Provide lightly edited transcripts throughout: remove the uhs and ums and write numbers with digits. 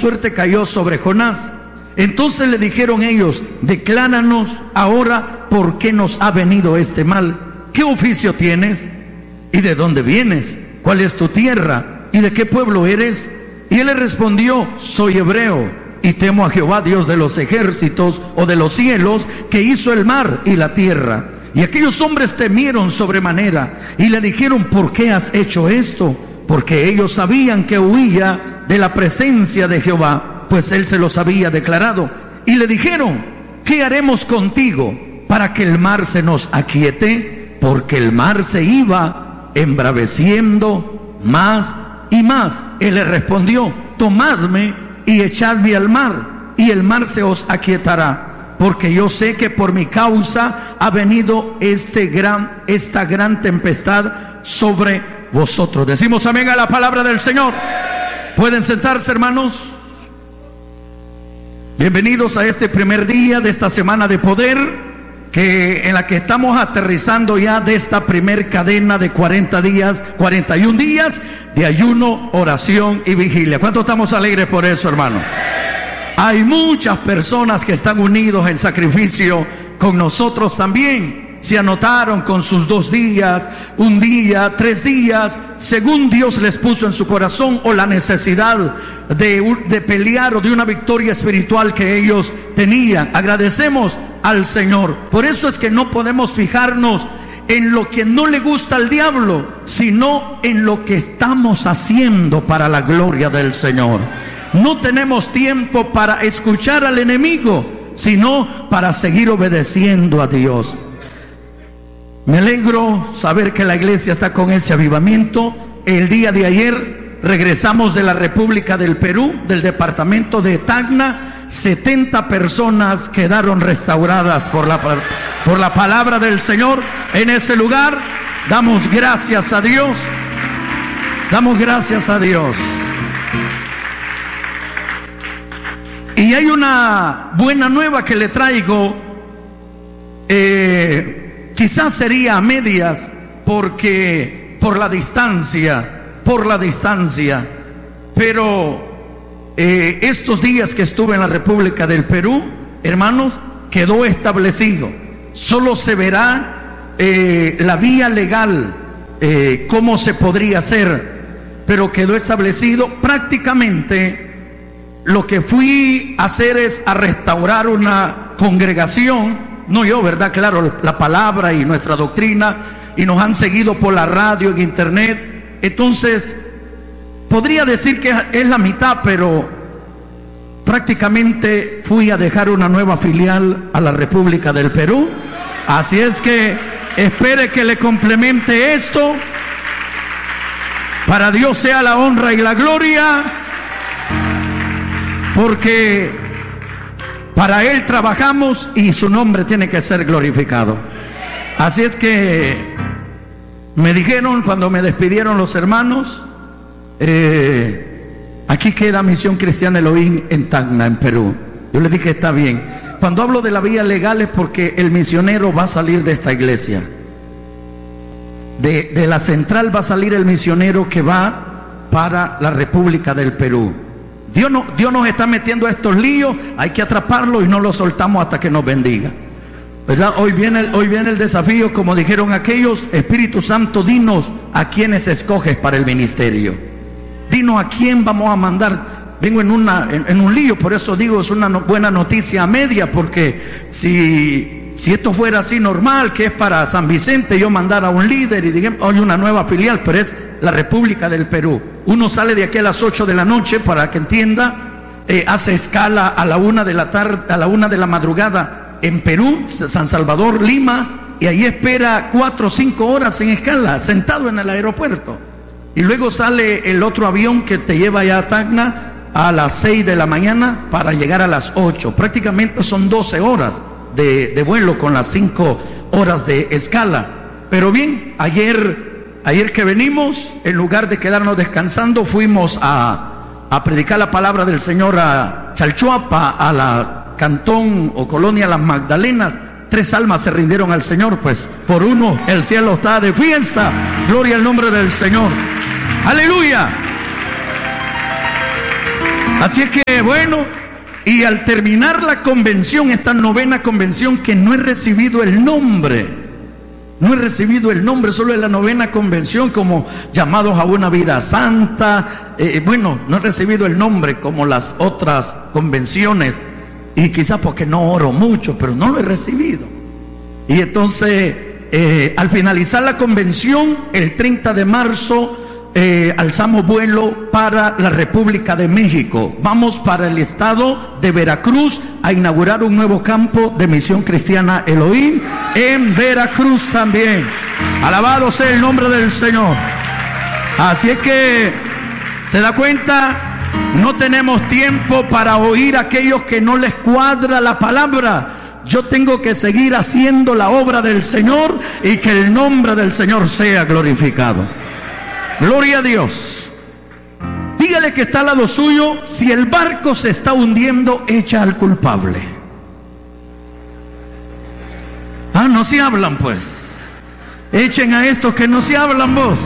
suerte cayó sobre Jonás. Entonces le dijeron ellos: decláranos ahora por qué nos ha venido este mal. ¿Qué oficio tienes? ¿Y de dónde vienes? ¿Cuál es tu tierra? ¿Y de qué pueblo eres? Y él le respondió: soy hebreo, y temo a Jehová, Dios de los ejércitos, o de los cielos, que hizo el mar y la tierra. Y aquellos hombres temieron sobremanera, y le dijeron: ¿por qué has hecho esto? Porque ellos sabían que huía de la presencia de Jehová, pues él se los había declarado. Y le dijeron: ¿qué haremos contigo para que el mar se nos aquiete? Porque el mar se iba embraveciendo más y más. Él le respondió: tomadme y echadme al mar, y el mar se os aquietará, porque yo sé que por mi causa ha venido esta gran tempestad sobre vosotros. Decimos amén a la palabra del Señor. ¿Pueden sentarse, hermanos? Bienvenidos a este primer día de esta semana de poder, en la que estamos aterrizando ya de esta primer cadena de 41 días de ayuno, oración y vigilia. ¿Cuántos estamos alegres por eso, hermano? Hay muchas personas que están unidos en sacrificio con nosotros también. Se anotaron con sus 2 días, 1 día, 3 días, según Dios les puso en su corazón, o la necesidad de pelear o de una victoria espiritual que ellos tenían. Agradecemos al Señor. Por eso es que no podemos fijarnos en lo que no le gusta al diablo, sino en lo que estamos haciendo para la gloria del Señor. No tenemos tiempo para escuchar al enemigo, sino para seguir obedeciendo a Dios. Me alegro saber que la iglesia está con ese avivamiento. El día de ayer regresamos de la República del Perú, del departamento de Tacna. 70 personas quedaron restauradas por la palabra del Señor en ese lugar. Damos gracias a Dios. Damos gracias a Dios. Y hay una buena nueva que le traigo. Quizás sería a medias, porque por la distancia, pero estos días que estuve en la República del Perú, hermanos, quedó establecido. Solo se verá la vía legal, cómo se podría hacer, pero quedó establecido. Prácticamente lo que fui a hacer es a restaurar una congregación. No yo, ¿verdad? Claro, la palabra y nuestra doctrina, y nos han seguido por la radio, en internet. Entonces, podría decir que es la mitad, pero prácticamente fui a dejar una nueva filial a la República del Perú. Así es que espere que le complemente esto. Para Dios sea la honra y la gloria, porque para Él trabajamos y su nombre tiene que ser glorificado. Así es que me dijeron cuando me despidieron los hermanos, aquí queda Misión Cristiana Elohim en Tacna, en Perú. Yo les dije: está bien. Cuando hablo de la vía legal es porque el misionero va a salir de esta iglesia. De la central va a salir el misionero que va para la República del Perú. Dios nos está metiendo a estos líos, hay que atraparlo y no lo soltamos hasta que nos bendiga, ¿verdad? Hoy viene el desafío, como dijeron aquellos: Espíritu Santo, dinos a quiénes escoges para el ministerio. Dinos a quién vamos a mandar. Vengo en un lío, por eso digo, es una buena noticia a media, porque si esto fuera así normal, que es para San Vicente, yo mandara a un líder y digamos, hoy una nueva filial, pero es la República del Perú. Uno sale de aquí a las 8 de la noche, para que entienda, hace escala a la 1 de la tarde, a la 1 de la madrugada en Perú, San Salvador, Lima, y ahí espera 4 o 5 horas en escala, sentado en el aeropuerto. Y luego sale el otro avión que te lleva allá a Tacna a las 6 de la mañana para llegar a las 8. Prácticamente son 12 horas de vuelo con las 5 horas de escala. Pero bien, ayer que venimos, en lugar de quedarnos descansando, fuimos a predicar la palabra del Señor a Chalchuapa, a la cantón o colonia Las Magdalenas. 3 almas se rindieron al Señor, pues por uno el cielo está de fiesta. Gloria al nombre del Señor. Aleluya. Así es que bueno, y al terminar la convención, esta 9ª convención, que no he recibido el nombre, solo en la 9ª convención como llamados a una vida santa, no he recibido el nombre como las otras convenciones, y quizás porque no oro mucho, pero no lo he recibido. Y entonces, al finalizar la convención, el 30 de marzo, alzamos vuelo para la República de México. Vamos para el estado de Veracruz a inaugurar un nuevo campo de Misión Cristiana Elohim en Veracruz también. Alabado sea el nombre del Señor. Así es que, ¿se da cuenta? No tenemos tiempo para oír a aquellos que no les cuadra la palabra. Yo tengo que seguir haciendo la obra del Señor y que el nombre del Señor sea glorificado. Gloria a Dios. Dígale que está al lado suyo: si el barco se está hundiendo, echa al culpable. No se hablan pues. Echen a estos que no se hablan vos.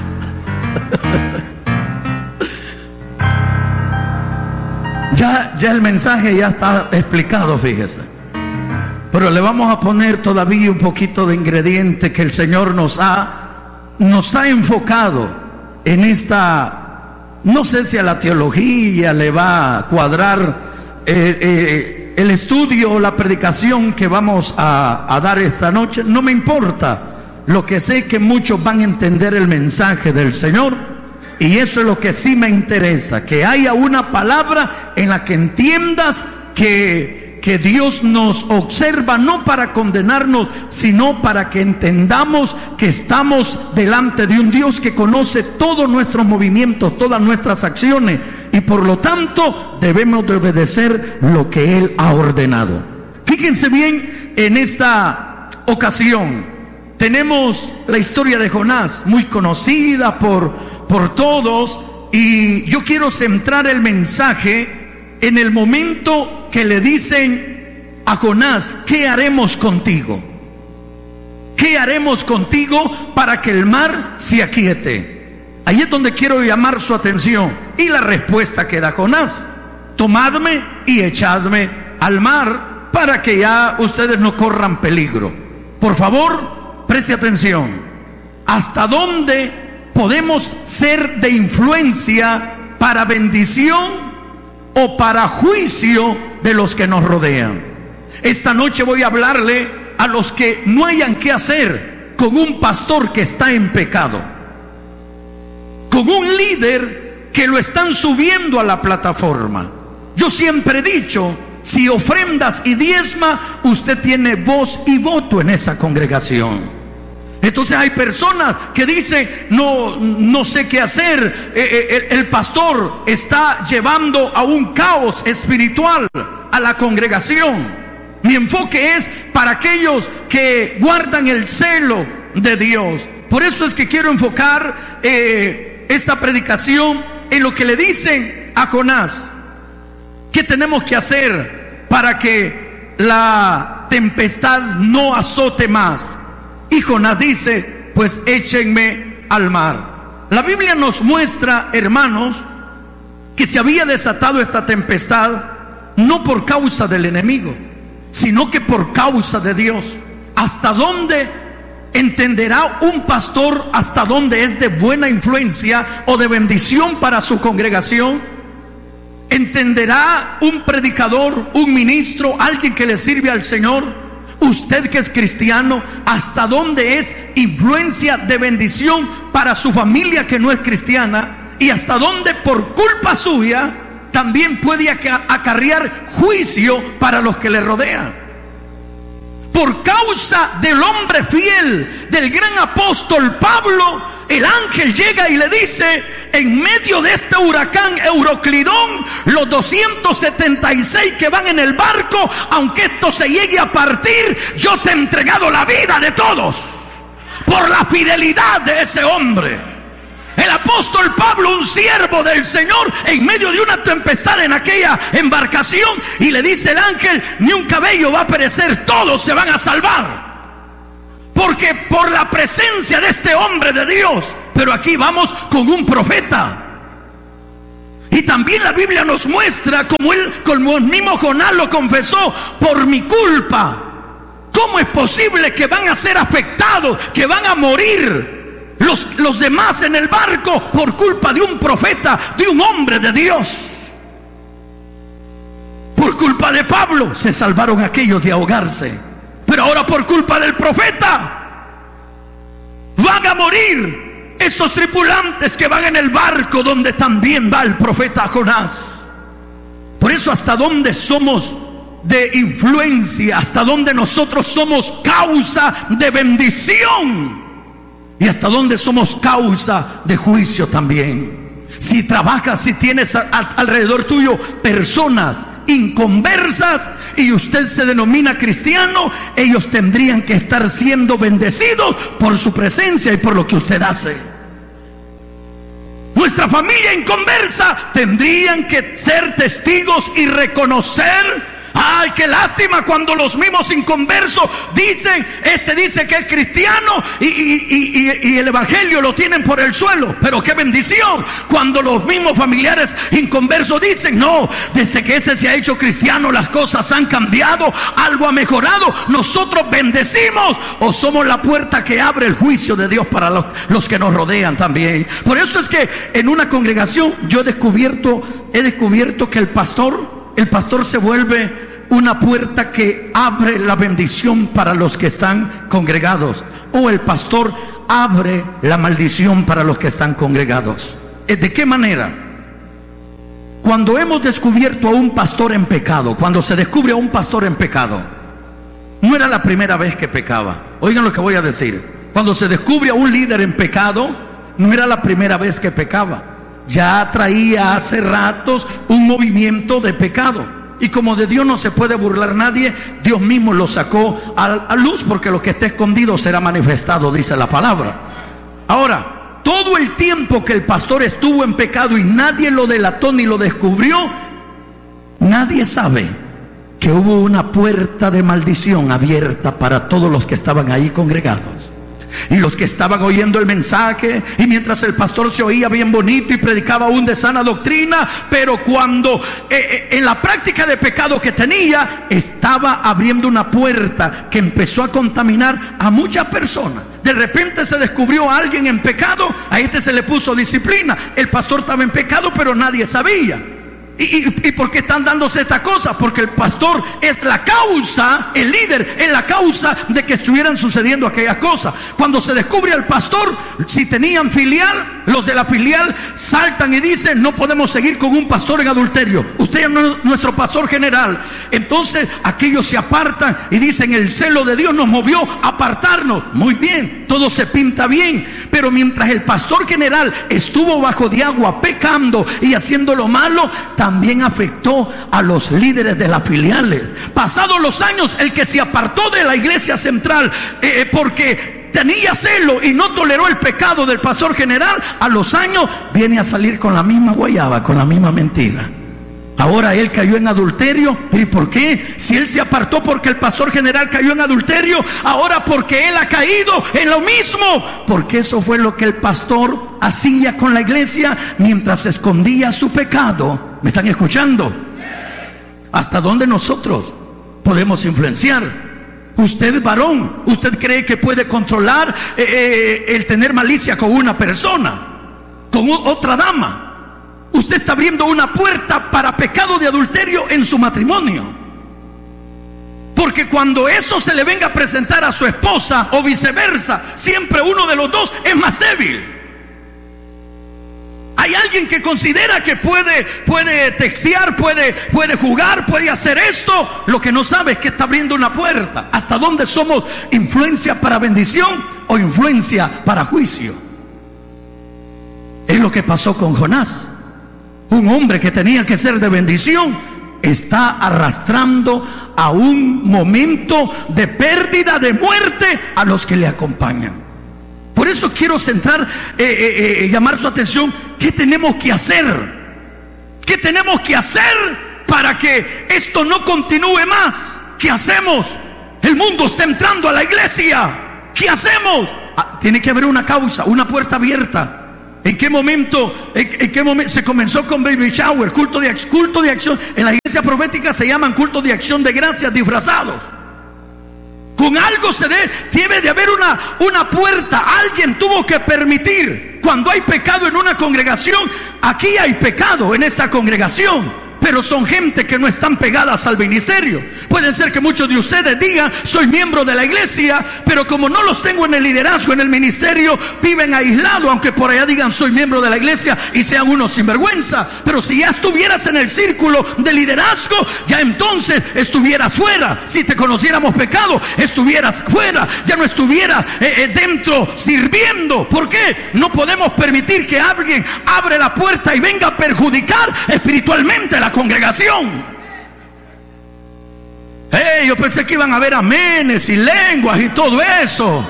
Ya el mensaje ya está explicado, fíjese. Pero le vamos a poner todavía un poquito de ingrediente que el Señor nos ha enfocado en esta. No sé si a la teología le va a cuadrar el estudio o la predicación que vamos a dar esta noche. No me importa. Lo que sé es que muchos van a entender el mensaje del Señor, y eso es lo que sí me interesa, que haya una palabra en la que entiendas que Dios nos observa no para condenarnos, sino para que entendamos que estamos delante de un Dios que conoce todos nuestros movimientos, todas nuestras acciones, y por lo tanto debemos de obedecer lo que Él ha ordenado. Fíjense bien, en esta ocasión tenemos la historia de Jonás, muy conocida por todos, y yo quiero centrar el mensaje en el momento que le dicen a Jonás: ¿qué haremos contigo? ¿Qué haremos contigo para que el mar se aquiete? Ahí es donde quiero llamar su atención. Y la respuesta que da Jonás: tomadme y echadme al mar para que ya ustedes no corran peligro. Por favor, preste atención. ¿Hasta dónde podemos ser de influencia para bendición o para juicio de los que nos rodean? Esta noche voy a hablarle a los que no hayan qué hacer con un pastor que está en pecado, con un líder que lo están subiendo a la plataforma. Yo siempre he dicho: si ofrendas y diezma, usted tiene voz y voto en esa congregación. Entonces hay personas que dicen: no sé qué hacer, el pastor está llevando a un caos espiritual a la congregación. Mi enfoque es para aquellos que guardan el celo de Dios. Por eso es que quiero enfocar esta predicación en lo que le dicen a Jonás. ¿Qué tenemos que hacer para que la tempestad no azote más? Y Jonás dice: pues échenme al mar. La Biblia nos muestra, hermanos, que se había desatado esta tempestad no por causa del enemigo, sino que por causa de Dios. ¿Hasta dónde entenderá un pastor hasta dónde es de buena influencia o de bendición para su congregación? ¿Entenderá un predicador, un ministro, alguien que le sirve al Señor? Usted que es cristiano, ¿hasta dónde es influencia de bendición para su familia que no es cristiana? Y hasta dónde por culpa suya también puede acarrear juicio para los que le rodean. Por causa del hombre fiel, del gran apóstol Pablo, el ángel llega y le dice: en medio de este huracán Euroclidón, los 276 que van en el barco, aunque esto se llegue a partir, yo te he entregado la vida de todos por la fidelidad de ese hombre. El apóstol Pablo, un siervo del Señor, en medio de una tempestad en aquella embarcación, y le dice el ángel: ni un cabello va a perecer, todos se van a salvar. Porque por la presencia de este hombre de Dios. Pero aquí vamos con un profeta Y también la Biblia nos muestra como el mismo Jonás lo confesó: por mi culpa. ¿Cómo es posible que van a ser afectados, que van a morir los demás en el barco por culpa de un profeta, de un hombre de Dios? Por culpa de Pablo se salvaron aquellos de ahogarse, pero ahora por culpa del profeta van a morir estos tripulantes que van en el barco donde también va el profeta Jonás. Por eso, hasta dónde somos de influencia, hasta dónde nosotros somos causa de bendición y hasta dónde somos causa de juicio también. Si trabajas, si tienes alrededor tuyo personas inconversas y usted se denomina cristiano, ellos tendrían que estar siendo bendecidos por su presencia y por lo que usted hace. Nuestra familia inconversa tendrían que ser testigos y reconocer: ay, qué lástima cuando los mismos inconversos dicen, este dice que es cristiano y el evangelio lo tienen por el suelo. Pero qué bendición cuando los mismos familiares inconversos dicen: no, desde que este se ha hecho cristiano las cosas han cambiado, algo ha mejorado. Nosotros bendecimos, o somos la puerta que abre el juicio de Dios para los que nos rodean también. Por eso es que en una congregación yo he descubierto que el pastor se vuelve una puerta que abre la bendición para los que están congregados, o el pastor abre la maldición para los que están congregados. ¿De qué manera? Cuando hemos descubierto a un pastor en pecado, cuando se descubre a un pastor en pecado, no era la primera vez que pecaba. Oigan lo que voy a decir. Cuando se descubre a un líder en pecado, no era la primera vez que pecaba. Ya traía hace ratos un movimiento de pecado. Y como de Dios no se puede burlar nadie, Dios mismo lo sacó a luz, porque lo que está escondido será manifestado, dice la palabra. Ahora, todo el tiempo que el pastor estuvo en pecado y nadie lo delató ni lo descubrió, nadie sabe que hubo una puerta de maldición abierta para todos los que estaban ahí congregados. Y los que estaban oyendo el mensaje, y mientras el pastor se oía bien bonito y predicaba aún de sana doctrina, pero cuando en la práctica de pecado que tenía, estaba abriendo una puerta que empezó a contaminar a muchas personas. De repente se descubrió a alguien en pecado, a este se le puso disciplina. El pastor estaba en pecado, pero nadie sabía. ¿Y por qué están dándose estas cosas? Porque el pastor es la causa, el líder es la causa de que estuvieran sucediendo aquellas cosas. Cuando se descubre al pastor, si tenían filial, los de la filial saltan y dicen: no podemos seguir con un pastor en adulterio, usted es nuestro pastor general. Entonces aquellos se apartan y dicen: el celo de Dios nos movió a apartarnos. Muy bien, todo se pinta bien, pero mientras el pastor general estuvo bajo de agua pecando y haciendo lo malo, también afectó a los líderes de las filiales. Pasados los años, el que se apartó de la iglesia central porque tenía celo y no toleró el pecado del pastor general, a los años viene a salir con la misma guayaba, con la misma mentira. Ahora él cayó en adulterio. ¿Y por qué? Si él se apartó porque el pastor general cayó en adulterio, ahora porque él ha caído en lo mismo. Porque eso fue lo que el pastor hacía con la iglesia mientras escondía su pecado. ¿Me están escuchando? ¿Hasta dónde nosotros podemos influenciar? Usted, varón, ¿usted cree que puede controlar el tener malicia con una persona, con otra dama? Usted está abriendo una puerta para pecado de adulterio en su matrimonio. Porque cuando eso se le venga a presentar a su esposa o viceversa, siempre uno de los dos es más débil. Hay alguien que considera que puede textear, puede jugar, puede hacer esto. Lo que no sabe es que está abriendo una puerta. ¿Hasta dónde somos influencia para bendición o influencia para juicio? Es lo que pasó con Jonás. Un hombre que tenía que ser de bendición está arrastrando a un momento de pérdida, de muerte a los que le acompañan. Por eso quiero llamar su atención. ¿Qué tenemos que hacer? ¿Qué tenemos que hacer para que esto no continúe más? ¿Qué hacemos? El mundo está entrando a la iglesia. ¿Qué hacemos? Tiene que haber una causa, una puerta abierta. ¿En qué momento se comenzó con baby shower, culto de acción? En la iglesia profética se llaman cultos de acción de gracias disfrazados. Con algo debe de haber una puerta. Alguien tuvo que permitir. Cuando hay pecado en una congregación, aquí hay pecado en esta congregación, pero son gente que no están pegadas al ministerio. Pueden ser que muchos de ustedes digan: soy miembro de la iglesia, pero como no los tengo en el liderazgo, en el ministerio, viven aislados, aunque por allá digan: soy miembro de la iglesia, y sean unos sinvergüenza. Pero si ya estuvieras en el círculo de liderazgo, ya entonces estuvieras fuera. Si te conociéramos pecado, estuvieras fuera, ya no estuvieras dentro sirviendo. ¿Por qué? No podemos permitir que alguien abre la puerta y venga a perjudicar espiritualmente la congregación. Yo pensé que iban a haber amenes y lenguas y todo eso,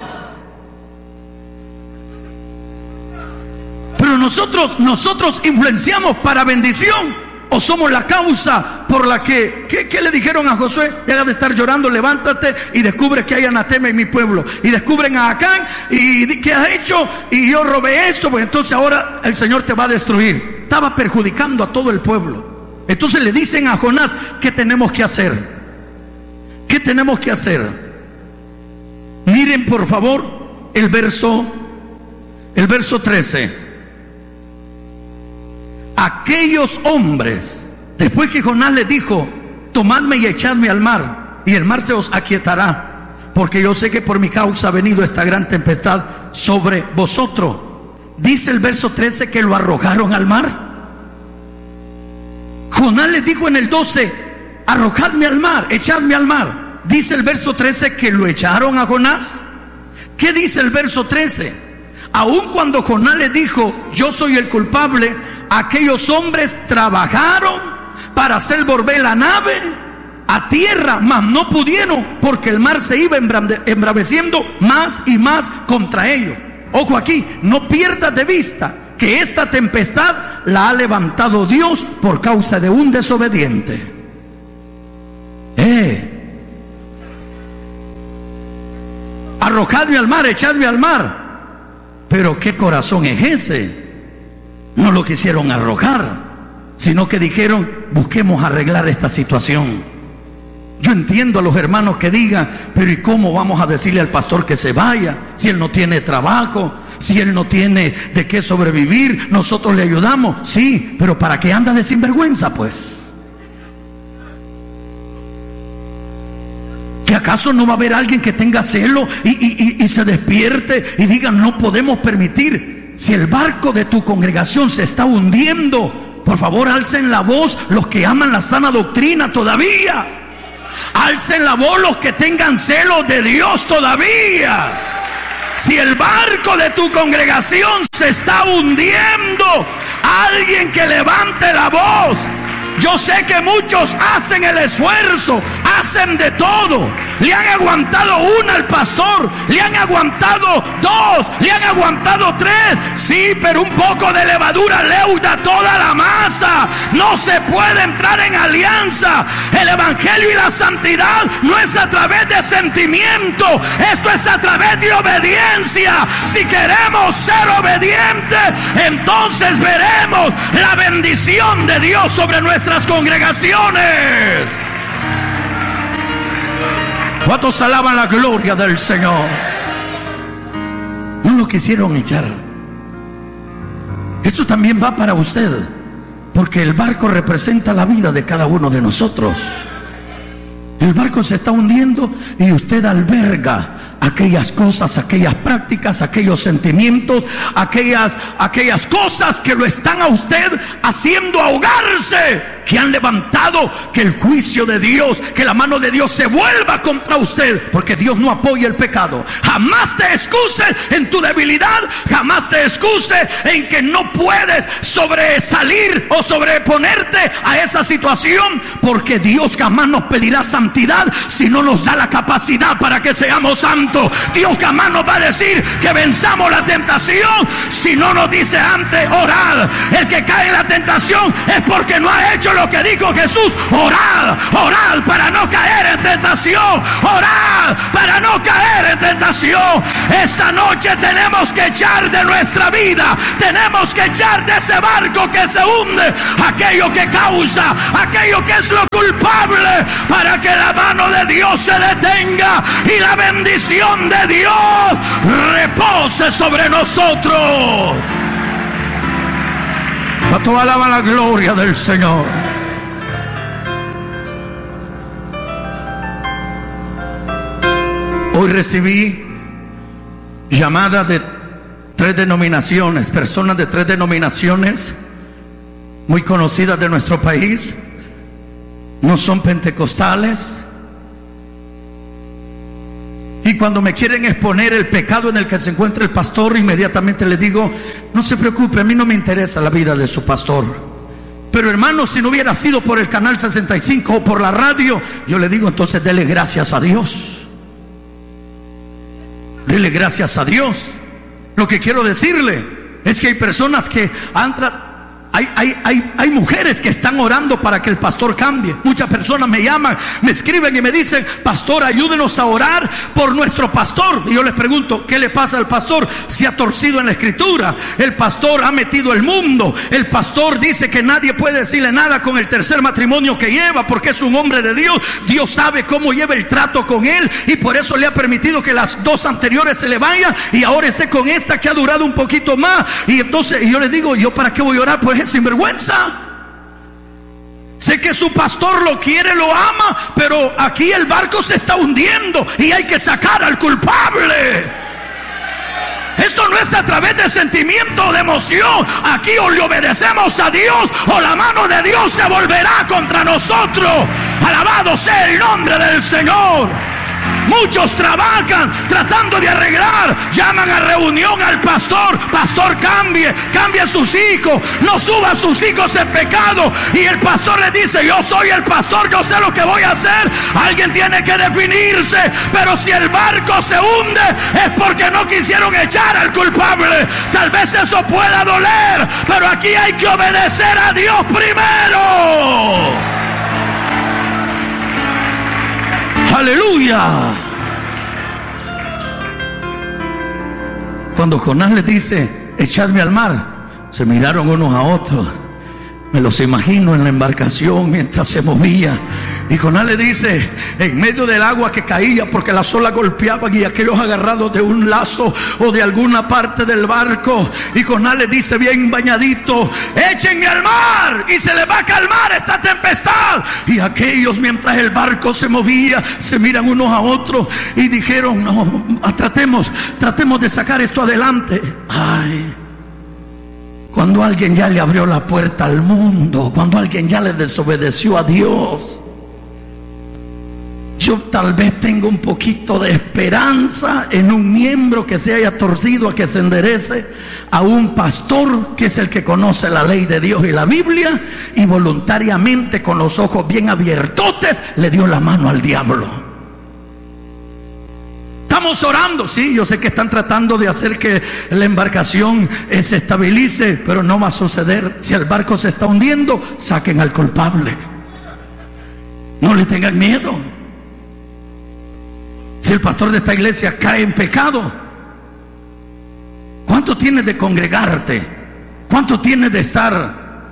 pero nosotros influenciamos para bendición, o somos la causa por la que ¿qué le dijeron a Josué? Deja de estar llorando, levántate y descubre que hay anatema en mi pueblo. Y descubren a Acán, y ¿qué has hecho? Y yo robé esto, pues entonces ahora el Señor te va a destruir. Estaba perjudicando a todo el pueblo. Entonces le dicen a Jonás: ¿qué tenemos que hacer? ¿Qué tenemos que hacer? Miren por favor el verso 13. Aquellos hombres, después que Jonás les dijo: tomadme y echadme al mar, y el mar se os aquietará, porque yo sé que por mi causa ha venido esta gran tempestad sobre vosotros. Dice el verso 13 que lo arrojaron al mar. Jonás les dijo en el 12: arrojadme al mar, echadme al mar. Dice el verso 13 que lo echaron a Jonás. ¿Qué dice el verso 13? Aun cuando Jonás les dijo: yo soy el culpable, aquellos hombres trabajaron para hacer volver la nave a tierra, mas no pudieron, porque el mar se iba embraveciendo más y más contra ellos. Ojo aquí, no pierdas de vista que esta tempestad la ha levantado Dios por causa de un desobediente. Arrojadme al mar, echadme al mar. Pero ¿qué corazón es ese? No lo quisieron arrojar, sino que dijeron: busquemos arreglar esta situación. Yo entiendo a los hermanos que digan: pero ¿y cómo vamos a decirle al pastor que se vaya si él no tiene trabajo? Si él no tiene de qué sobrevivir, nosotros le ayudamos. Sí, pero ¿para qué anda de sinvergüenza, pues? ¿Que acaso no va a haber alguien que tenga celo y se despierte y diga: no podemos permitir? Si el barco de tu congregación se está hundiendo, por favor alcen la voz los que aman la sana doctrina todavía. Alcen la voz los que tengan celo de Dios todavía. Si el barco de tu congregación se está hundiendo, alguien que levante la voz. Yo sé que muchos hacen el esfuerzo, hacen de todo. Le han aguantado una al pastor, le han aguantado dos, le han aguantado tres. Sí, pero un poco de levadura leuda toda la masa. No se puede entrar en alianza. El evangelio y la santidad no es a través de sentimiento. Esto es a través de obediencia. Si queremos ser obedientes, entonces veremos la bendición de Dios sobre nuestras congregaciones. ¿Cuántos alaban la gloria del Señor? No lo quisieron echar. Esto también va para usted, porque el barco representa la vida de cada uno de nosotros. El barco se está hundiendo y usted alberga aquellas cosas, aquellas prácticas, aquellos sentimientos, aquellas cosas que lo están a usted haciendo ahogarse, que han levantado que el juicio de Dios, que la mano de Dios se vuelva contra usted, porque Dios no apoya el pecado. Jamás te excuses en tu debilidad, jamás te excuses en que no puedes sobresalir o sobreponerte a esa situación, porque Dios jamás nos pedirá santidad si no nos da la capacidad para que seamos santos. Dios jamás nos va a decir que venzamos la tentación si no nos dice antes: orad. El que cae en la tentación es porque no ha hecho lo lo que dijo Jesús: orad, orad para no caer en tentación, orad para no caer en tentación. Esta noche tenemos que echar de nuestra vida, tenemos que echar de ese barco que se hunde aquello que causa, aquello que es lo culpable, para que la mano de Dios se detenga y la bendición de Dios repose sobre nosotros. ¿Cuánto alaban la gloria del Señor? Hoy recibí llamadas de 3 denominaciones, personas de 3 denominaciones muy conocidas de nuestro país. No son pentecostales. Y cuando me quieren exponer el pecado en el que se encuentra el pastor, inmediatamente le digo: no se preocupe, a mí no me interesa la vida de su pastor. Pero hermano, si no hubiera sido por el canal 65 o por la radio, yo le digo: entonces dele gracias a Dios. Dele gracias a Dios. Lo que quiero decirle es que hay personas que hay mujeres que están orando para que el pastor cambie. Muchas personas me llaman, me escriben y me dicen: pastor, ayúdenos a orar por nuestro pastor. Y yo les pregunto: ¿qué le pasa al pastor? Se ha torcido en la escritura, el pastor ha metido el mundo, el pastor dice que nadie puede decirle nada con el tercer matrimonio que lleva, porque es un hombre de Dios. Dios sabe cómo lleva el trato con él, y por eso le ha permitido que las 2 anteriores se le vayan y ahora esté con esta que ha durado un poquito más. Y entonces yo les digo: ¿yo para qué voy a orar por ese sinvergüenza? Sé que su pastor lo quiere, lo ama, pero aquí el barco se está hundiendo y hay que sacar al culpable. Esto no es a través de sentimiento o de emoción. Aquí o le obedecemos a Dios o la mano de Dios se volverá contra nosotros. Alabado sea el nombre del Señor. Muchos trabajan tratando de arreglar, llaman a reunión al pastor: pastor, cambie a sus hijos, no suba a sus hijos en pecado. Y el pastor le dice: yo soy el pastor, yo sé lo que voy a hacer. Alguien tiene que definirse. Pero si el barco se hunde es porque no quisieron echar al culpable. Tal vez eso pueda doler, pero aquí hay que obedecer a Dios primero. ¡Aleluya! Cuando Jonás le dice: echadme al mar, se miraron unos a otros. Me los imagino en la embarcación mientras se movía. Y Jonás le dice, en medio del agua que caía, porque las olas golpeaban y aquellos agarrados de un lazo o de alguna parte del barco, y Jonás le dice bien bañadito: échenme al mar y se le va a calmar esta tempestad. Y aquellos, mientras el barco se movía, se miran unos a otros y dijeron: no, tratemos de sacar esto adelante. Ay, cuando alguien ya le abrió la puerta al mundo, cuando alguien ya le desobedeció a Dios, yo tal vez tengo un poquito de esperanza en un miembro que se haya torcido a que se enderece, a un pastor que es el que conoce la ley de Dios y la Biblia, y voluntariamente, con los ojos bien abiertotes, le dio la mano al diablo. Estamos orando, sí, yo sé que están tratando de hacer que la embarcación se estabilice, pero no va a suceder. Si el barco se está hundiendo, saquen al culpable. No le tengan miedo. Si el pastor de esta iglesia cae en pecado, ¿cuánto tienes de congregarte? ¿Cuánto tienes de estar?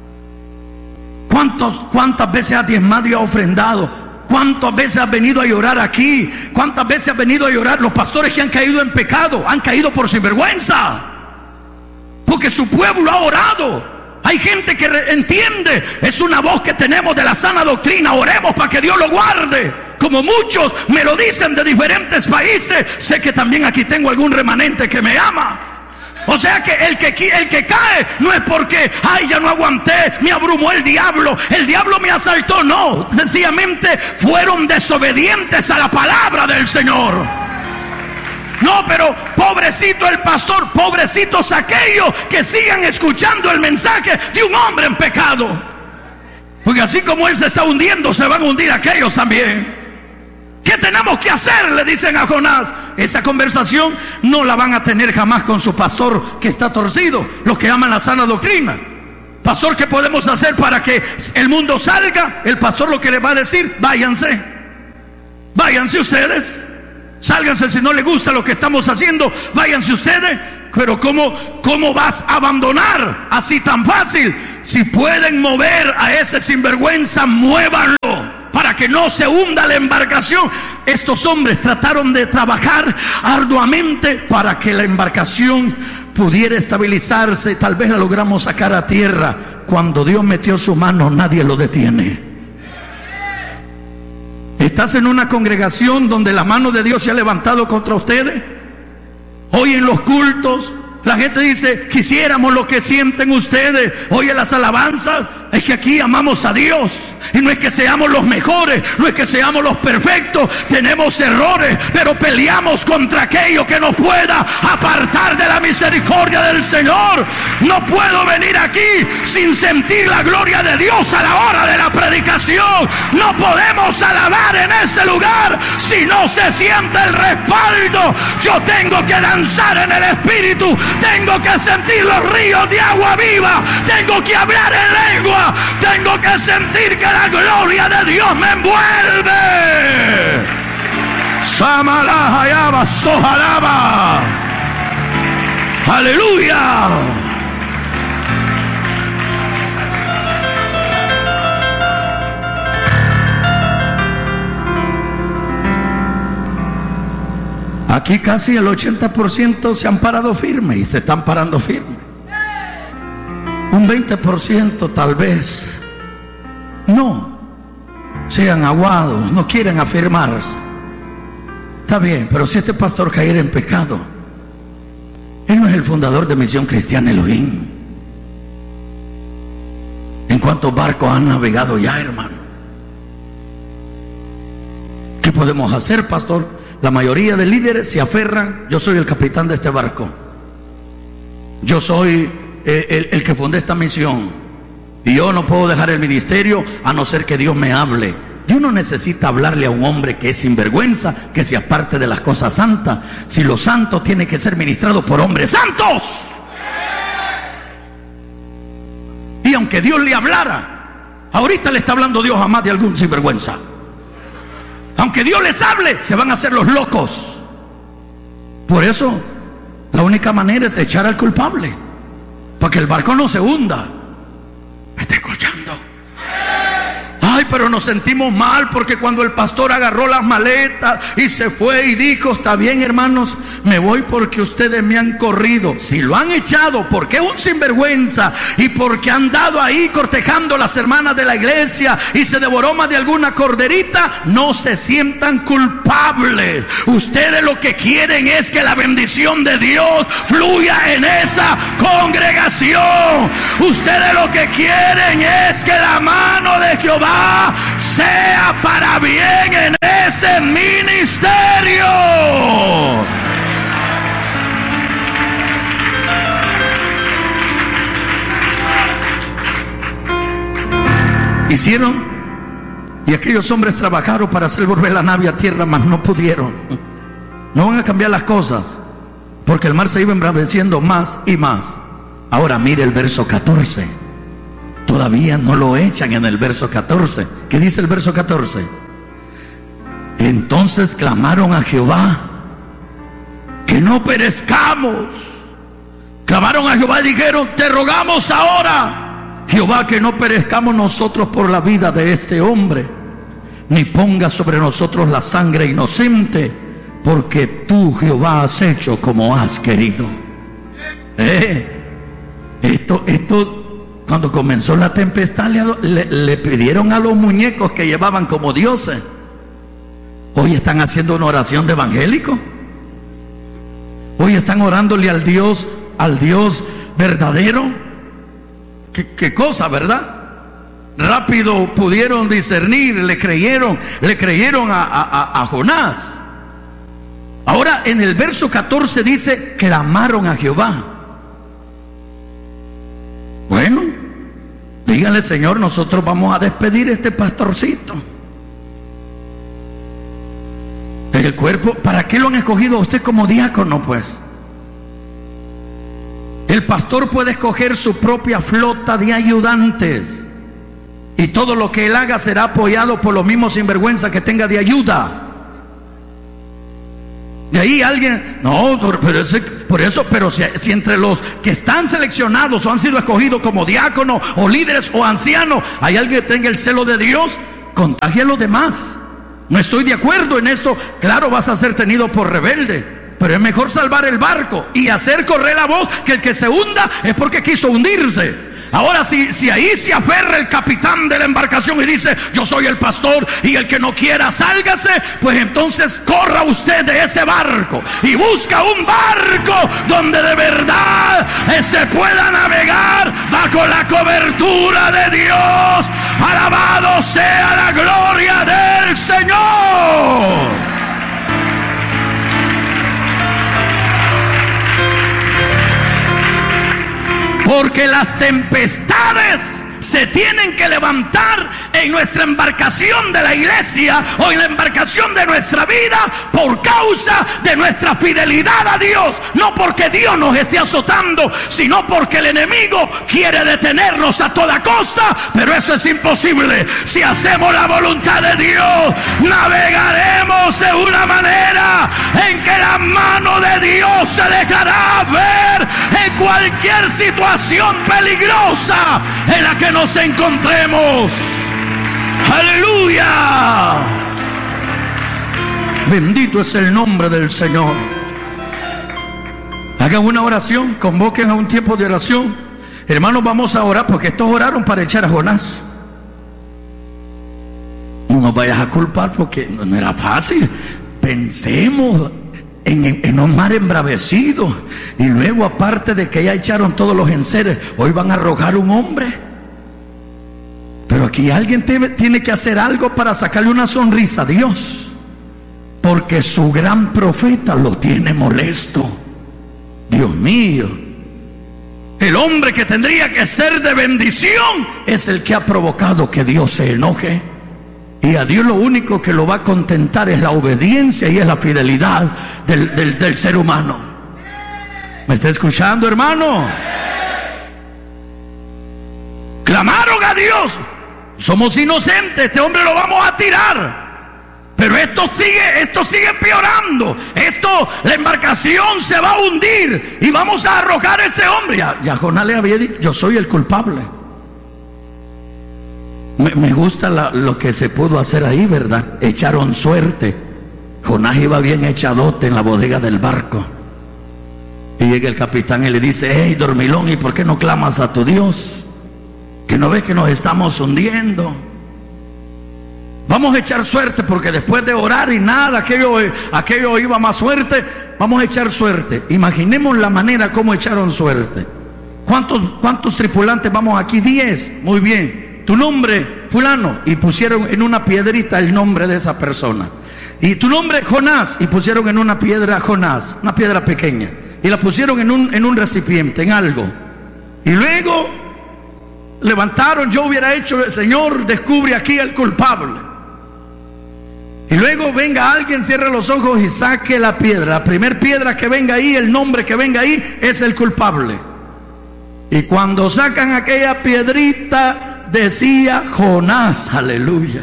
¿Cuántas veces has diezmado y has ofrendado? ¿Cuántas veces has venido a llorar aquí? ¿Cuántas veces has venido a llorar? Los pastores que han caído en pecado han caído por sinvergüenza, porque su pueblo ha orado. Hay gente que entiende, es una voz que tenemos de la sana doctrina: oremos para que Dios lo guarde. Como muchos me lo dicen de diferentes países, sé que también aquí tengo algún remanente que me ama. O sea que el que cae no es porque: ay, ya no aguanté, me abrumó el diablo me asaltó. No, sencillamente fueron desobedientes a la palabra del Señor. No, pero pobrecito el pastor, pobrecitos aquellos que sigan escuchando el mensaje de un hombre en pecado, porque así como él se está hundiendo, se van a hundir aquellos también. ¿Qué tenemos que hacer?, le dicen a Jonás. Esa conversación no la van a tener jamás con su pastor que está torcido, los que aman la sana doctrina. Pastor, ¿qué podemos hacer para que el mundo salga? El pastor lo que le va a decir: váyanse. Váyanse ustedes. Sálganse si no les gusta lo que estamos haciendo. Váyanse ustedes. Pero ¿cómo vas a abandonar así tan fácil? Si pueden mover a ese sinvergüenza, muévanlo para que no se hunda la embarcación. Estos hombres trataron de trabajar arduamente para que la embarcación pudiera estabilizarse. Tal vez la logramos sacar a tierra. Cuando Dios metió su mano, nadie lo detiene. ¿Estás en una congregación donde la mano de Dios se ha levantado contra ustedes? Hoy en los cultos la gente dice: quisiéramos lo que sienten ustedes. Hoy en las alabanzas, es que aquí amamos a Dios. Y no es que seamos los mejores, no es que seamos los perfectos. Tenemos errores, pero peleamos contra aquello que nos pueda apartar de la misericordia del Señor. No puedo venir aquí sin sentir la gloria de Dios a la hora de la predicación. No podemos alabar en este lugar si no se siente el respaldo. Yo tengo que danzar en el Espíritu. Tengo que sentir los ríos de agua viva. Tengo que hablar en lengua. Tengo que sentir que la gloria de Dios me envuelve. Samalahayaba, sojalaba. Aleluya. Aquí casi el 80% se han parado firme y se están parando firme. Un 20% tal vez no, sean aguados, no quieren afirmarse. Está bien, pero si este pastor cayera en pecado, él no es el fundador de Misión Cristiana Elohim. ¿En cuántos barcos han navegado ya, hermano? ¿Qué podemos hacer, pastor? La mayoría de líderes se aferran: yo soy el capitán de este barco, yo soy el que fundé esta misión, y yo no puedo dejar el ministerio a no ser que Dios me hable. Dios no necesita hablarle a un hombre que es sinvergüenza, que se aparte de las cosas santas. Si lo santo tiene que ser ministrado por hombres santos. Y aunque Dios le hablara, ahorita le está hablando Dios a más de algún sinvergüenza. Aunque Dios les hable, se van a hacer los locos. Por eso la única manera es echar al culpable, para que el barco no se hunda. ¿Me está escuchando? Ay, pero nos sentimos mal porque cuando el pastor agarró las maletas y se fue y dijo: está bien, hermanos, me voy porque ustedes me han corrido. Si lo han echado porque es un sinvergüenza y porque han dado ahí cortejando las hermanas de la iglesia y se devoró más de alguna corderita, no se sientan culpables. Ustedes lo que quieren es que la bendición de Dios fluya en esa congregación. Ustedes lo que quieren es que la mano de Jehová sea para bien en ese ministerio. Hicieron, y aquellos hombres trabajaron para hacer volver la nave a tierra, mas no pudieron. No van a cambiar las cosas, porque el mar se iba embraveciendo más y más. Ahora mire el verso 14. Todavía no lo echan en el verso 14. ¿Qué dice el verso 14? Entonces clamaron a Jehová que no perezcamos. Clamaron a Jehová y dijeron: te rogamos ahora, Jehová, que no perezcamos nosotros por la vida de este hombre, ni ponga sobre nosotros la sangre inocente, porque tú, Jehová, has hecho como has querido. Esto cuando comenzó la tempestad le pidieron a los muñecos que llevaban como dioses. Hoy están haciendo una oración de evangélico. Hoy están orándole al Dios verdadero. ¿Qué cosa, verdad? Rápido pudieron discernir, le creyeron a Jonás. Ahora en el verso 14 dice: clamaron a Jehová. Bueno, díganle: Señor, nosotros vamos a despedir a este pastorcito. El cuerpo, ¿para qué lo han escogido a usted como diácono, pues? El pastor puede escoger su propia flota de ayudantes. Y todo lo que él haga será apoyado por los mismos sinvergüenza que tenga de ayuda. De ahí alguien, no, pero si entre los que están seleccionados o han sido escogidos como diáconos o líderes o ancianos, hay alguien que tenga el celo de Dios, contagie a los demás. No estoy de acuerdo en esto. Claro, vas a ser tenido por rebelde, pero es mejor salvar el barco y hacer correr la voz, que el que se hunda es porque quiso hundirse. Ahora, si ahí se aferra el capitán de la embarcación y dice, yo soy el pastor, y el que no quiera sálgase, pues entonces corra usted de ese barco y busca un barco donde de verdad se pueda navegar bajo la cobertura de Dios. Alabado sea la gloria del Señor. Porque las tempestades se tienen que levantar en nuestra embarcación de la iglesia o en la embarcación de nuestra vida por causa de nuestra fidelidad a Dios. No porque Dios nos esté azotando, sino porque el enemigo quiere detenernos a toda costa. Pero eso es imposible. Si hacemos la voluntad de Dios, navegaremos de una manera en que la mano de Dios se dejará ver en cualquier situación peligrosa en la que nos encontremos. ¡Aleluya! Bendito es el nombre del Señor. Hagan una oración, convoquen a un tiempo de oración. Hermanos, vamos a orar, porque estos oraron para echar a Jonás. No nos vayas a culpar, porque no era fácil. Pensemos en un mar embravecido, y luego, aparte de que ya echaron todos los enseres, hoy van a arrojar un hombre. Pero aquí alguien tiene que hacer algo para sacarle una sonrisa a Dios, porque su gran profeta lo tiene molesto. Dios mío, el hombre que tendría que ser de bendición es el que ha provocado que Dios se enoje. Y a Dios lo único que lo va a contentar es la obediencia y es la fidelidad del ser humano. ¿Me está escuchando, hermano? Clamaron a Dios. Somos inocentes, este hombre lo vamos a tirar. Pero esto sigue empeorando. La embarcación se va a hundir y vamos a arrojar a ese hombre. Ya Jonás le había dicho, yo soy el culpable. Me gusta lo que se pudo hacer ahí, ¿verdad? Echaron suerte. Jonás iba bien echadote en la bodega del barco. Y llega el capitán y le dice, hey, dormilón, ¿y por qué no clamas a tu Dios? ¿Que no ves que nos estamos hundiendo? Vamos a echar suerte, porque después de orar y nada, aquello iba más fuerte. Vamos a echar suerte. Imaginemos la manera como echaron suerte. ¿Cuántos tripulantes vamos aquí? 10. Muy bien. Tu nombre, fulano, y pusieron en una piedrita el nombre de esa persona. Y tu nombre, Jonás, y pusieron en una piedra Jonás, una piedra pequeña, y la pusieron en un recipiente, en algo. Y luego levantaron, yo hubiera hecho, Señor, descubre aquí al culpable. Y luego venga alguien, cierre los ojos y saque la piedra. La primer piedra que venga ahí, el nombre que venga ahí, es el culpable. Y cuando sacan aquella piedrita, decía Jonás. Aleluya.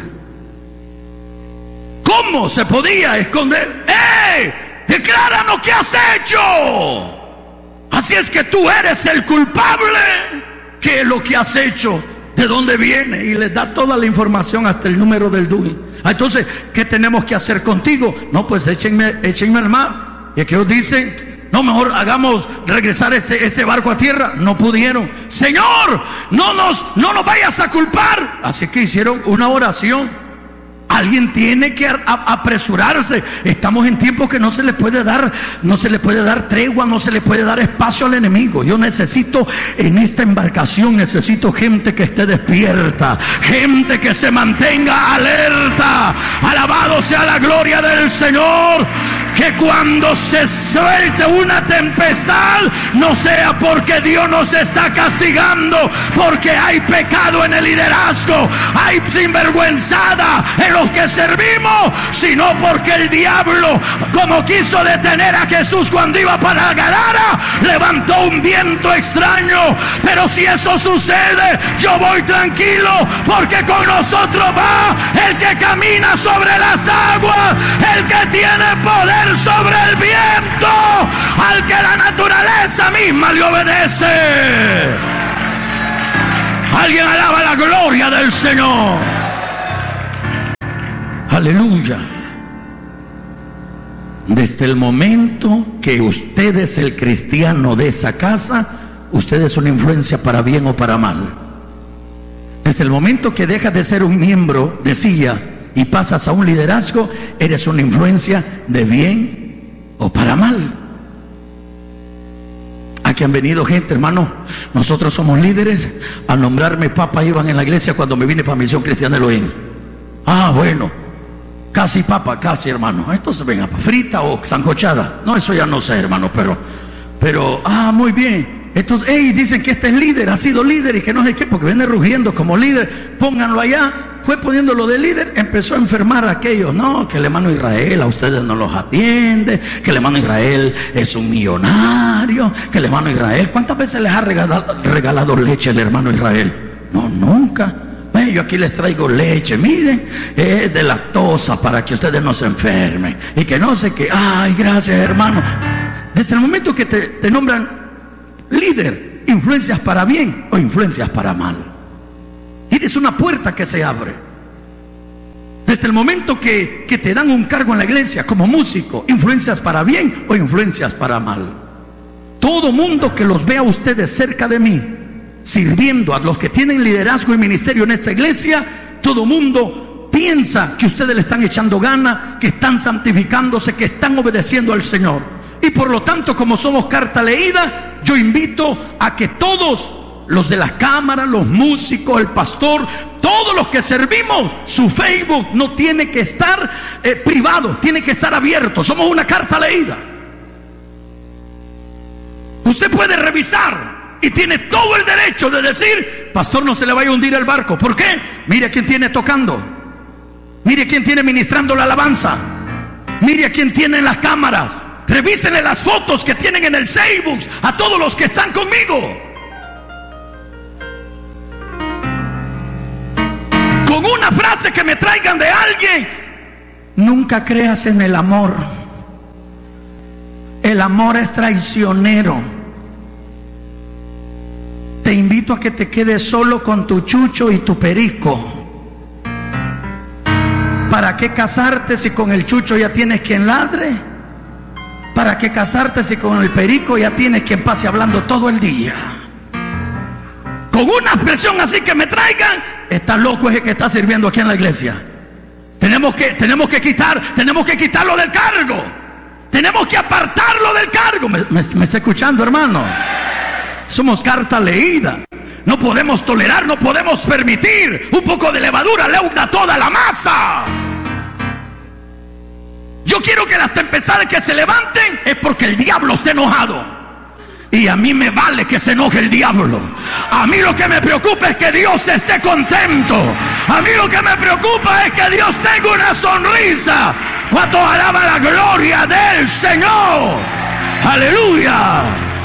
¿Cómo se podía esconder? ¡Eh! ¡Decláranos qué has hecho! Así es que tú eres el culpable. ¿Qué es lo que has hecho? ¿De dónde viene? Y les da toda la información, hasta el número del DUI. Entonces, ¿qué tenemos que hacer contigo? No, pues échenme al mar. Y aquellos dicen, no, mejor hagamos regresar este barco a tierra. No pudieron. Señor, no nos vayas a culpar. Así que hicieron una oración. Alguien tiene que apresurarse. Estamos en tiempos que no se le puede dar tregua, no se le puede dar espacio al enemigo. Yo necesito, en esta embarcación, necesito gente que esté despierta, gente que se mantenga alerta. Alabado sea la gloria del Señor. que cuando se suelte una tempestad, no sea porque Dios nos está castigando, porque hay pecado en el liderazgo, hay sinvergüenzada en los que servimos, sino porque el diablo, como quiso detener a Jesús cuando iba para Gadara, levantó un viento extraño. Pero si eso sucede, yo voy tranquilo, porque con nosotros va el que camina sobre las aguas, el que tiene poder sobre el viento, al que la naturaleza misma le obedece. Alguien alaba la gloria del Señor. Aleluya. Desde el momento que usted es el cristiano de esa casa, usted es una influencia para bien o para mal. Desde el momento que dejas de ser un miembro de silla y pasas a un liderazgo, eres una influencia de bien o para mal. Aquí han venido gente, hermano, nosotros somos líderes. Al nombrarme papa iban en la iglesia cuando me vine para Misión Cristiana de Elohim. Ah, bueno, casi papa, casi, hermano. Entonces venga, frita o sancochada. No, eso ya no sé, hermano, pero, muy bien. Entonces, dicen que este es líder, ha sido líder y que no sé qué, porque viene rugiendo como líder. Pónganlo allá. Fue poniéndolo de líder, empezó a enfermar a aquellos. No, que el hermano Israel a ustedes no los atiende, que el hermano Israel es un millonario, que el hermano Israel, ¿cuántas veces les ha regalado leche el hermano Israel? No, nunca. Yo aquí les traigo leche, miren, es de lactosa para que ustedes no se enfermen. Y que no sé qué. Ay, gracias, hermano. Desde el momento que te nombran líder, influencias para bien o influencias para mal. Tienes una puerta que se abre. Desde el momento que te dan un cargo en la iglesia como músico, influencias para bien o influencias para mal. Todo mundo que los vea a ustedes cerca de mí, sirviendo a los que tienen liderazgo y ministerio en esta iglesia, todo mundo piensa que ustedes le están echando gana, que están santificándose, que están obedeciendo al Señor. Y por lo tanto, como somos carta leída, yo invito a que todos los de las cámaras, los músicos, el pastor, todos los que servimos, su Facebook no tiene que estar privado, tiene que estar abierto. Somos una carta leída. Usted puede revisar y tiene todo el derecho de decir: pastor, no se le vaya a hundir el barco. ¿Por qué? Mire a quién tiene tocando, mire a quién tiene ministrando la alabanza, mire a quién tiene en las cámaras. Revísenle las fotos que tienen en el Facebook a todos los que están conmigo. Con una frase que me traigan de alguien: nunca creas en el amor. El amor es traicionero. Te invito a que te quedes solo con tu chucho y tu perico. ¿Para qué casarte si con el chucho ya tienes quien ladre? ¿Para qué casarte si con el perico ya tienes quien pase hablando todo el día? Con una expresión así que me traigan: está loco ese que está sirviendo aquí en la iglesia. Tenemos que quitarlo del cargo. Tenemos que apartarlo del cargo. ¿Me está escuchando, hermano? Somos carta leída. No podemos tolerar, no podemos permitir. Un poco de levadura leuda toda la masa. Yo quiero que las tempestades que se levanten es porque el diablo esté enojado. Y a mí me vale que se enoje el diablo. A mí lo que me preocupa es que Dios esté contento. A mí lo que me preocupa es que Dios tenga una sonrisa. ¿Cuántos alaban la gloria del Señor? Aleluya.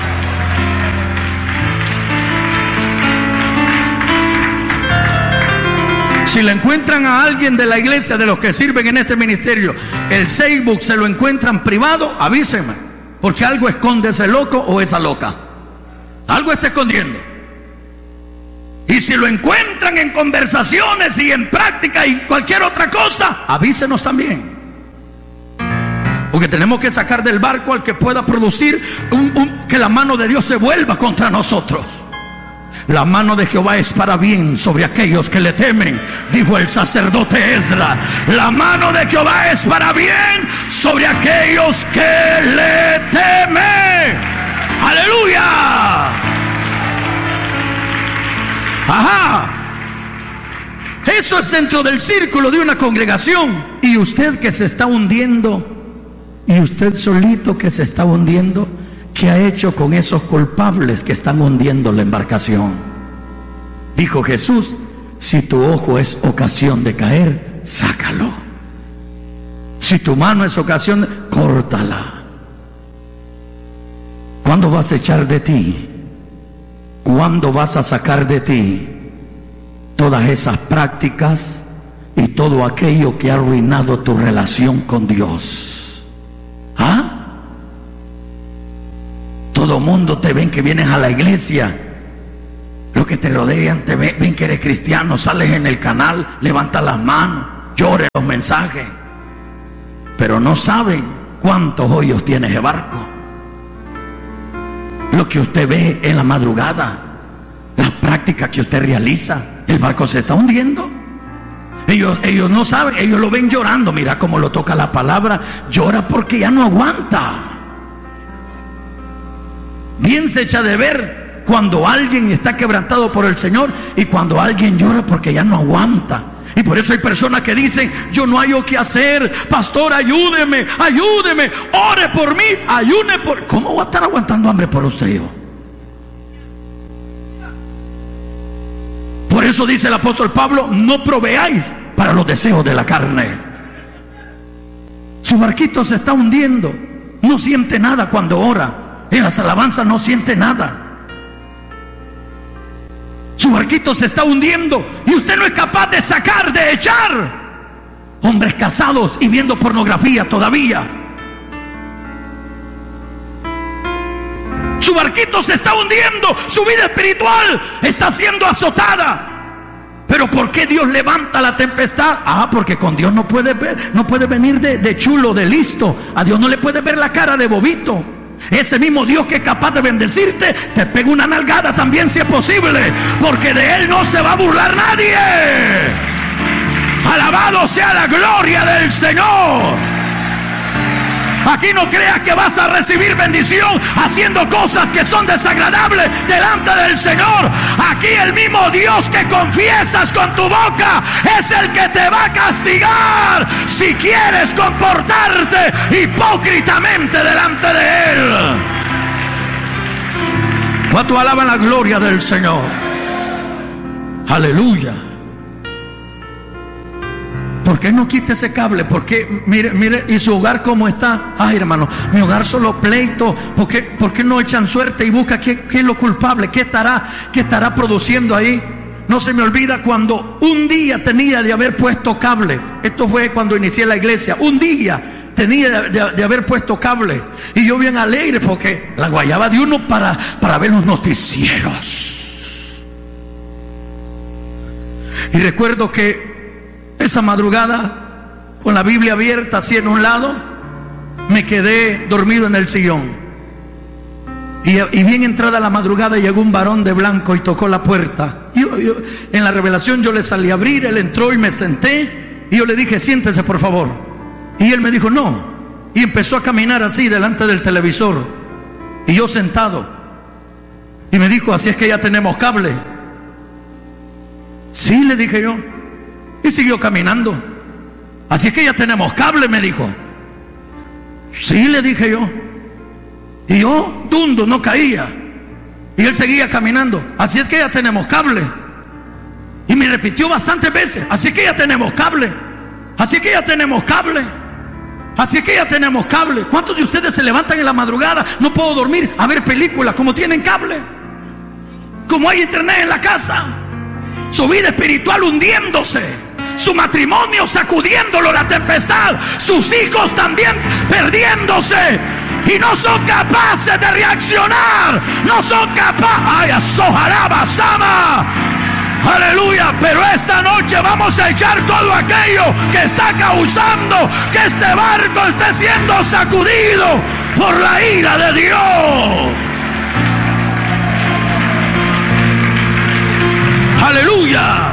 Si le encuentran a alguien de la iglesia, de los que sirven en este ministerio, el Facebook se lo encuentran privado, avísenme, porque algo esconde ese loco o esa loca. Algo está escondiendo. Y si lo encuentran en conversaciones y en práctica y cualquier otra cosa, avísenos también. Porque tenemos que sacar del barco al que pueda producir que la mano de Dios se vuelva contra nosotros. La mano de Jehová es para bien sobre aquellos que le temen, dijo el sacerdote Esdras. La mano de Jehová es para bien sobre aquellos que le temen. ¡Aleluya! ¡Ajá! Eso es dentro del círculo de una congregación. Y usted que se está hundiendo Y usted solito que se está hundiendo, ¿qué ha hecho con esos culpables que están hundiendo la embarcación? Dijo Jesús, si tu ojo es ocasión de caer, sácalo. Si tu mano es ocasión, córtala. ¿Cuándo vas a echar de ti? ¿Cuándo vas a sacar de ti todas esas prácticas y todo aquello que ha arruinado tu relación con Dios? ¿Ah? Todo mundo te ven que vienes a la iglesia. Los que te rodean te ven que eres cristiano, sales en el canal, levantas las manos, lloras los mensajes, pero no saben cuántos hoyos tiene ese barco. Lo que usted ve en la madrugada, las prácticas que usted realiza, el barco se está hundiendo. Ellos no saben, ellos lo ven llorando. Mira cómo lo toca la palabra, llora porque ya no aguanta. Bien se echa de ver cuando alguien está quebrantado por el Señor y cuando alguien llora porque ya no aguanta. Y por eso hay personas que dicen, yo no hallo qué hacer, pastor, ayúdeme, ayúdeme, ore por mí, ayune por... ¿Cómo va a estar aguantando hambre por usted, yo? Por eso dice el apóstol Pablo, no proveáis para los deseos de la carne. Su barquito se está hundiendo, no siente nada cuando ora, en las alabanzas no siente nada. Su barquito se está hundiendo y usted no es capaz de sacar, de echar. Hombres casados y viendo pornografía todavía. Su barquito se está hundiendo, su vida espiritual está siendo azotada. Pero ¿por qué Dios levanta la tempestad? Ah, porque con Dios no puede ver, no puede venir de chulo, de listo. A Dios no le puede ver la cara de bobito. Ese mismo Dios que es capaz de bendecirte, te pega una nalgada también si es posible, porque de Él no se va a burlar nadie. Alabado sea la gloria del Señor. Aquí no creas que vas a recibir bendición haciendo cosas que son desagradables delante del Señor. Aquí el mismo Dios que confiesas con tu boca es el que te va a castigar si quieres comportarte hipócritamente delante de Él. ¿Cuánto alaban la gloria del Señor? Aleluya. ¿Por qué no quita ese cable? ¿Por qué? Mire, ¿y su hogar cómo está? Ay, hermano, mi hogar solo pleito. ¿Por qué no echan suerte y busca qué es lo culpable? ¿Qué estará produciendo ahí? No se me olvida cuando un día tenía de haber puesto cable. Esto fue cuando inicié la iglesia. Un día tenía de haber puesto cable. Y yo bien alegre porque la guayaba de uno para ver los noticieros. Y recuerdo que esa madrugada, con la Biblia abierta así en un lado, me quedé dormido en el sillón. Y bien entrada la madrugada llegó un varón de blanco y tocó la puerta. En la revelación yo le salí a abrir, él entró y me senté. Y yo le dije, siéntese por favor. Y él me dijo, no. Y empezó a caminar así delante del televisor. Y yo sentado. Y me dijo, así es que ya tenemos cable. Sí, le dije yo. Y siguió caminando. Así es que ya tenemos cable, me dijo. Sí, le dije yo. Y yo, dundo, no caía. Y él seguía caminando. Así es que ya tenemos cable. Y me repitió bastantes veces. Así es que ya tenemos cable. Así es que ya tenemos cable. Así es que ya tenemos cable. ¿Cuántos de ustedes se levantan en la madrugada? No puedo dormir a ver películas como tienen cable. Como hay internet en la casa. Su vida espiritual hundiéndose. Su matrimonio sacudiéndolo la tempestad, sus hijos también perdiéndose y no son capaces de reaccionar, no son capaces. ¡Ay, asojaraba, sama! ¡Aleluya! Pero esta noche vamos a echar todo aquello que está causando que este barco esté siendo sacudido por la ira de Dios. ¡Aleluya!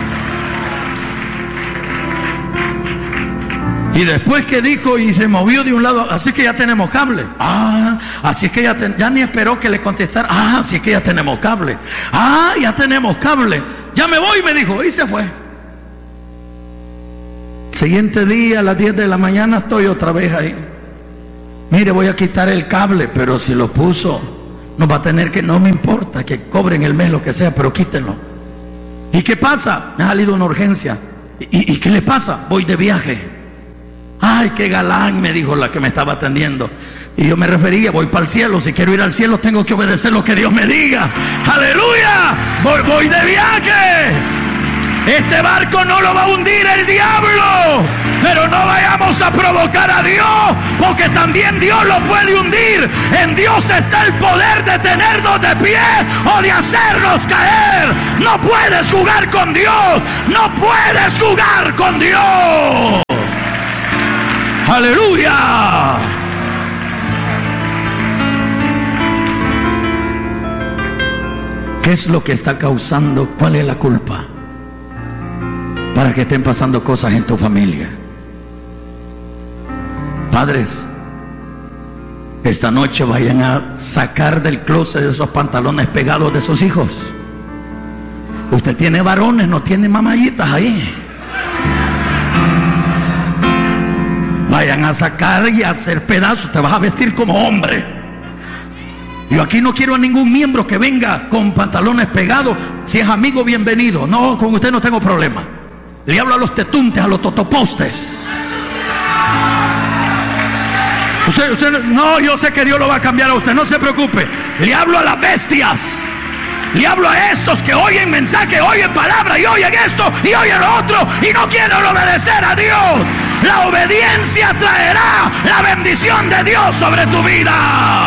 Y después que dijo y se movió de un lado, así que ya tenemos cable. Ah, así es que ya ni esperó que le contestara. Ah, así es que ya tenemos cable. Ah, ya tenemos cable. Ya me voy, me dijo, y se fue. El siguiente día, a las 10 de la mañana, estoy otra vez ahí. Mire, voy a quitar el cable, pero si lo puso, no va a tener que, no me importa, que cobren el mes, lo que sea, pero quítenlo. ¿Y qué pasa? Me ha salido una urgencia. ¿Y qué le pasa? Voy de viaje. Ay, qué galán, me dijo la que me estaba atendiendo. Y yo me refería, voy para el cielo. Si quiero ir al cielo, tengo que obedecer lo que Dios me diga. ¡Aleluya! Voy de viaje. Este barco no lo va a hundir el diablo, pero no vayamos a provocar a Dios, porque también Dios lo puede hundir. En Dios está el poder de tenernos de pie o de hacernos caer. No puedes jugar con Dios, no puedes jugar con Dios. ¡Aleluya! ¿Qué es lo que está causando? ¿Cuál es la culpa para que estén pasando cosas en tu familia? Padres, esta noche vayan a sacar del closet esos pantalones pegados de sus hijos. Usted tiene varones, no tiene mamayitas ahí. Vayan a sacar y a hacer pedazos. Te vas a vestir como hombre. Yo aquí no quiero a ningún miembro que venga con pantalones pegados. Si es amigo, bienvenido. No, con usted no tengo problema. Le hablo a los tetuntes, a los totopostes. Usted, no, yo sé que Dios lo va a cambiar a usted, no se preocupe. Le hablo a las bestias. Le hablo a estos que oyen mensaje, oyen palabra y oyen esto y oyen lo otro y no quieren obedecer a Dios. La obediencia traerá la bendición de Dios sobre tu vida.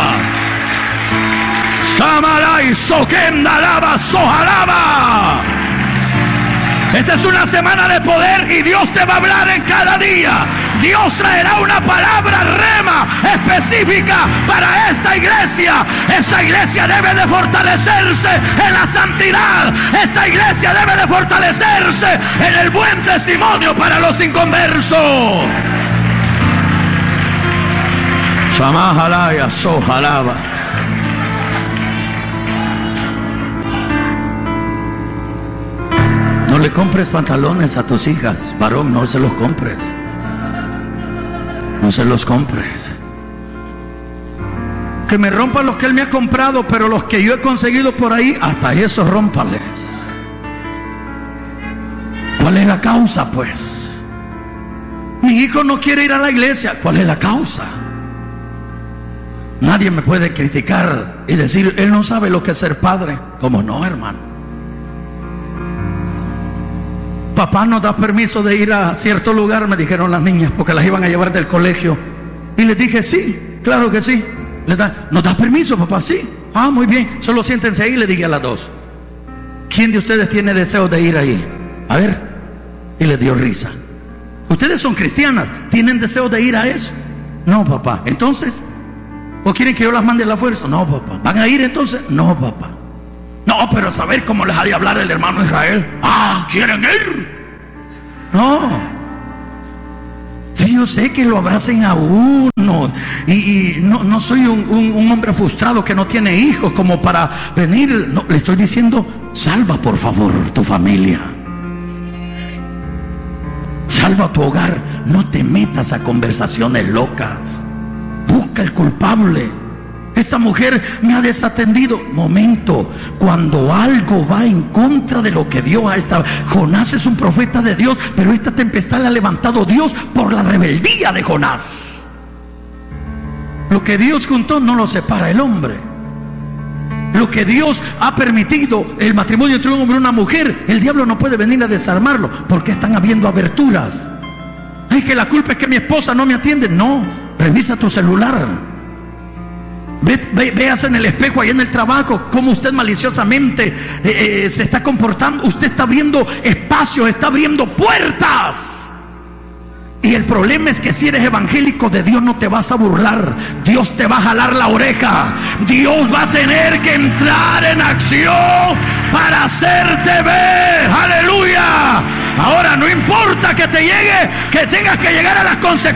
Samalai Sokendalaba Sojalaba. Esta es una semana de poder y Dios te va a hablar en cada día. Dios traerá una palabra rema específica para esta iglesia. Esta iglesia debe de fortalecerse en la santidad. Esta iglesia debe de fortalecerse en el buen testimonio para los inconversos. Samahalaya Sojalaba. No le compres pantalones a tus hijas, varón, no se los compres. No se los compres. Que me rompan los que él me ha comprado, pero los que yo he conseguido por ahí, hasta eso rómpales. ¿Cuál es la causa, pues? Mi hijo no quiere ir a la iglesia. ¿Cuál es la causa? Nadie me puede criticar y decir, él no sabe lo que es ser padre. ¿Cómo no, hermano? Papá nos da permiso de ir a cierto lugar, me dijeron las niñas, porque las iban a llevar del colegio. Y les dije, sí, claro que sí. ¿Nos da permiso, papá? Sí. Ah, muy bien, solo siéntense ahí, le dije a las dos. ¿Quién de ustedes tiene deseo de ir ahí? A ver. Y les dio risa. Ustedes son cristianas, ¿tienen deseo de ir a eso? No, papá. Entonces, ¿o quieren que yo las mande a la fuerza? No, papá. ¿Van a ir entonces? No, papá. No, pero a saber cómo les ha de hablar el hermano Israel. Ah, ¿quieren ir? No. Sí, yo sé que lo abracen a uno. Y no soy un hombre frustrado que no tiene hijos como para venir. No, le estoy diciendo, salva por favor tu familia. Salva tu hogar. No te metas a conversaciones locas. Busca el culpable. Esta mujer me ha desatendido. Momento, cuando algo va en contra de lo que Dios ha estado. Jonás es un profeta de Dios, pero esta tempestad la ha levantado Dios por la rebeldía de Jonás. Lo que Dios juntó no lo separa el hombre. Lo que Dios ha permitido, el matrimonio entre un hombre y una mujer, el diablo no puede venir a desarmarlo, porque están habiendo aberturas. Ay, que la culpa es que mi esposa no me atiende. No, revisa tu celular. Veas en el espejo ahí en el trabajo cómo usted maliciosamente se está comportando. Usted está abriendo espacios, está abriendo puertas. Y el problema es que si eres evangélico de Dios no te vas a burlar. Dios te va a jalar la oreja. Dios va a tener que entrar en acción para hacerte ver. Aleluya. Ahora no importa que te llegue, que tengas que llegar a las consecuencias.